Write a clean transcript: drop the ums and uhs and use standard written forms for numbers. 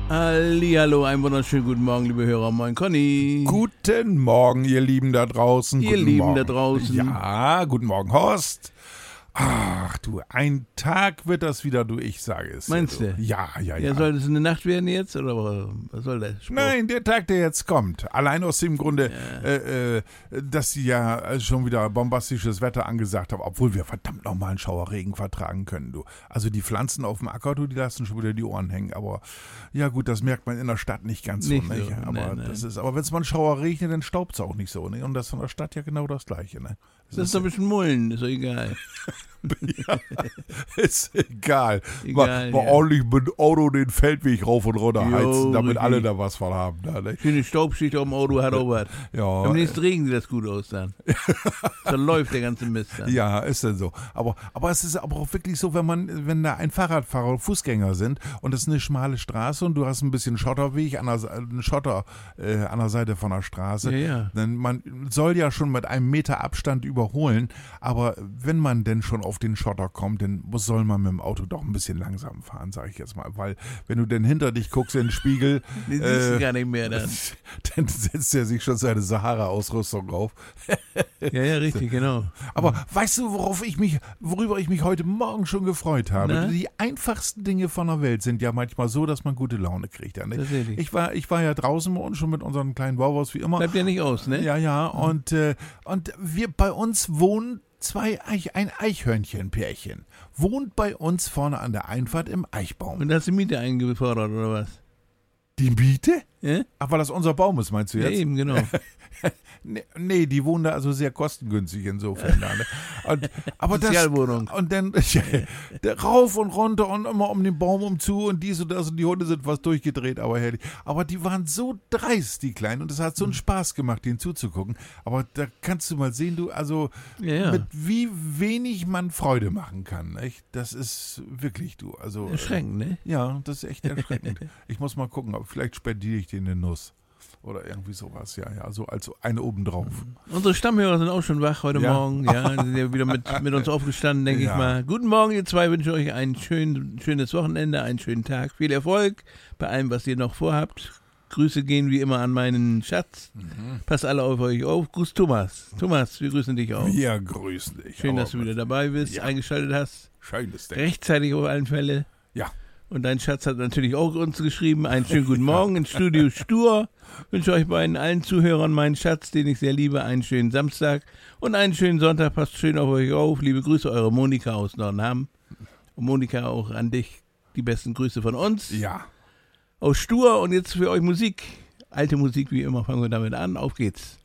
Hallihallo, einen wunderschönen guten Morgen, liebe Hörer. Moin, Conny. Guten Morgen, ihr Lieben da draußen. Ihr Guten Lieben Morgen. da draußen. Ja, guten Morgen, Horst. Ach du, ein Tag wird das wieder, du, ich sage es. Meinst du? Ja. Ja, soll das eine Nacht werden jetzt, oder was soll das? Nein, der Tag, der jetzt kommt. Allein aus dem Grunde, dass sie ja schon wieder bombastisches Wetter angesagt haben, obwohl wir verdammt nochmal einen Schauerregen vertragen können, du. Also die Pflanzen auf dem Acker, du, die lassen schon wieder die Ohren hängen, aber ja gut, das merkt man in der Stadt nicht ganz so, nicht? Aber nein. aber wenn es mal ein Schauer regnet, dann staubt es auch nicht so, ne? Und das ist in der Stadt ja genau das Gleiche, ne? Das ist doch ein bisschen Mullen, ist doch egal. Ja, ist egal. Egal, mal ja. ordentlich mit dem Auto den Feldweg rauf und runter Jo, heizen, damit richtig. alle da was von haben. Ne? Schöne Staubschicht auf dem Auto hat auch was. Ja, Am nächsten Regen sieht das gut aus dann. Dann läuft der ganze Mist dann. ja, ist denn so. Aber es ist aber auch wirklich so, wenn da ein Fahrradfahrer und Fußgänger sind und es ist eine schmale Straße und du hast ein bisschen Schotterweg, einen Schotter an der Seite von der Straße, Ja. dann man soll ja schon mit einem Meter Abstand überholen, aber wenn man denn schon auf den Schotter kommt, dann soll man mit dem Auto doch ein bisschen langsam fahren, sage ich jetzt mal, weil wenn du denn hinter dich guckst in den Spiegel, Den siehst du gar nicht mehr dann. dann setzt er sich schon seine Sahara-Ausrüstung auf. Ja, richtig, genau. Aber weißt du, worüber ich mich heute Morgen schon gefreut habe? Na? Die einfachsten Dinge von der Welt sind ja manchmal so, dass man gute Laune kriegt. Ja, ne? Tatsächlich. Ich war ja draußen und schon mit unseren kleinen Bauhaus wie immer. Bleibt ja nicht aus, ne? Ja, und wir bei uns wohnen ein Eichhörnchenpärchen. Wohnt bei uns vorne an der Einfahrt im Eichbaum. Und da hast du Miete eingefordert, oder was? Die Miete? Ja? Ach, weil das unser Baum ist, meinst du Ja, jetzt? eben, genau. Nee, die wohnen da also sehr kostengünstig insofern. Da, ne? Aber Sozialwohnung. Und dann rauf und runter und immer um den Baum umzu und dies und das und die Hunde sind fast durchgedreht, aber herrlich. Aber die waren so dreist, die Kleinen, und es hat so einen Spaß gemacht, denen zuzugucken. Aber da kannst du mal sehen, du, also Ja. mit wie wenig man Freude machen kann. Echt? Das ist wirklich, du. Also, Erschreckend, ne? ja, das ist echt erschreckend. Ich muss mal gucken, aber vielleicht spendiere ich denen eine Nuss. Oder irgendwie sowas, ja, so als eine obendrauf. Unsere Stammhörer sind auch schon wach heute Ja. Morgen. Ja, die sind ja wieder mit uns aufgestanden, denke Ja. ich mal. Guten Morgen, ihr zwei. Wünsche euch ein schönes Wochenende, einen schönen Tag. Viel Erfolg bei allem, was ihr noch vorhabt. Grüße gehen wie immer an meinen Schatz. Passt alle auf euch auf. Gruß Thomas. Thomas, wir grüßen dich auch. Wir grüßen dich. Schön, Aber dass du wieder dabei bist, Ja. eingeschaltet hast. Schönes Ding. Rechtzeitig auf allen Fälle. Ja. Und dein Schatz hat natürlich auch uns geschrieben. Einen schönen guten Morgen ins Studio Stur. Wünsche euch beiden allen Zuhörern, meinen Schatz, den ich sehr liebe, einen schönen Samstag und einen schönen Sonntag. Passt schön auf euch auf. Liebe Grüße, eure Monika aus Nordenham. Und Monika, auch an dich die besten Grüße von uns. Ja. Aus Stur und jetzt für euch Musik. Alte Musik wie immer, fangen wir damit an. Auf geht's.